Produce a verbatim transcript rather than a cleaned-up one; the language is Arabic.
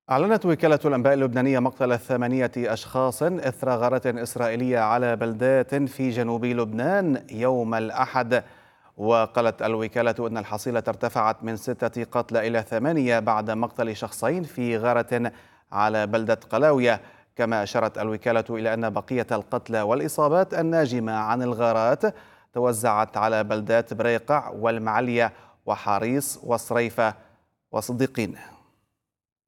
أعلنت وكالة الأنباء اللبنانية مقتل ثمانية أشخاص إثر غارة إسرائيلية على بلدات في جنوب لبنان يوم الأحد. وقالت الوكالة أن الحصيلة ارتفعت من ستة قتلى إلى ثمانية بعد مقتل شخصين في غارة على بلدة قلاوية. كما أشارت الوكالة إلى أن بقية القتلى والإصابات الناجمة عن الغارات توزعت على بلدات بريقع والمعلية وحاريص وصريفة وصديقين.